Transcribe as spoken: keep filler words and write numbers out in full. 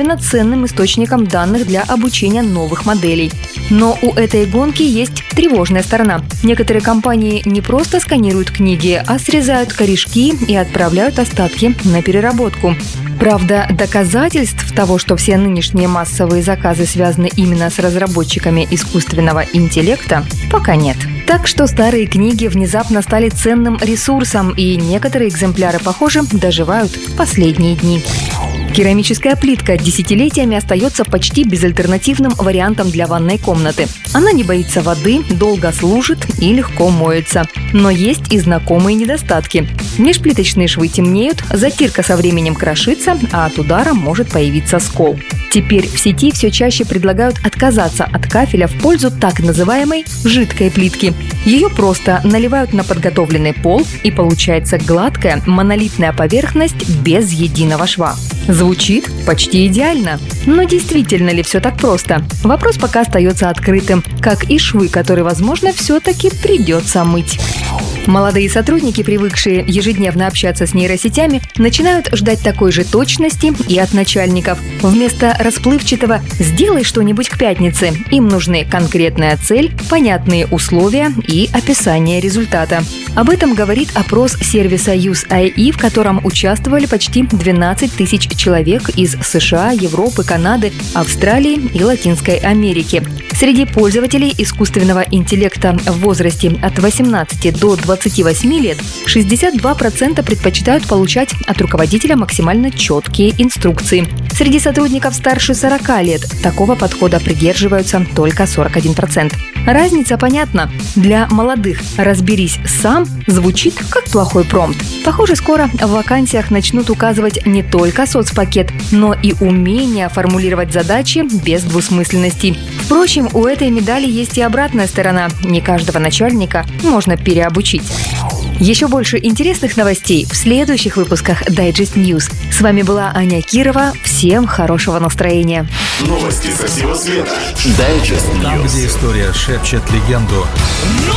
особенно ценным источником данных для обучения новых моделей. Но у этой гонки есть тревожная сторона. Некоторые компании не просто сканируют книги, а срезают корешки и отправляют остатки на переработку. Правда, доказательств того, что все нынешние массовые заказы связаны именно с разработчиками искусственного интеллекта, пока нет. Так что старые книги внезапно стали ценным ресурсом, и некоторые экземпляры, похоже, доживают последние дни. Керамическая плитка десятилетиями остается почти безальтернативным вариантом для ванной комнаты. Она не боится воды, долго служит и легко моется. Но есть и знакомые недостатки. Межплиточные швы темнеют, затирка со временем крошится, а от удара может появиться скол. Теперь в сети все чаще предлагают отказаться от кафеля в пользу так называемой жидкой плитки. Ее просто наливают на подготовленный пол, и получается гладкая монолитная поверхность без единого шва. Звучит почти идеально. Но действительно ли все так просто? Вопрос пока остается открытым, как и швы, которые, возможно, все-таки придется мыть. Молодые сотрудники, привыкшие ежедневно общаться с нейросетями, начинают ждать такой же точности и от начальников. Вместо расплывчатого «сделай что-нибудь к пятнице» им нужны конкретная цель, понятные условия и описание результата. Об этом говорит опрос сервиса Use.эй ай, в котором участвовали почти двенадцать тысяч человек из США, Европы, Канады, Австралии и Латинской Америки. Среди пользователей искусственного интеллекта в возрасте от восемнадцати до двадцати восьми лет шестьдесят два процента предпочитают получать от руководителя максимально четкие инструкции. Среди сотрудников старше сорока лет такого подхода придерживаются только сорок один процент. Разница понятна. Для молодых «разберись сам» звучит как плохой промпт. Похоже, скоро в вакансиях начнут указывать не только соцпакет, но и умение формулировать задачи без двусмысленностей. Впрочем, у этой медали есть и обратная сторона. Не каждого начальника можно переобучить. Еще больше интересных новостей в следующих выпусках Digest News. С вами была Аня Кирова. Всем хорошего настроения. Новости со всего света. Digest News. Там, где история шепчет легенду.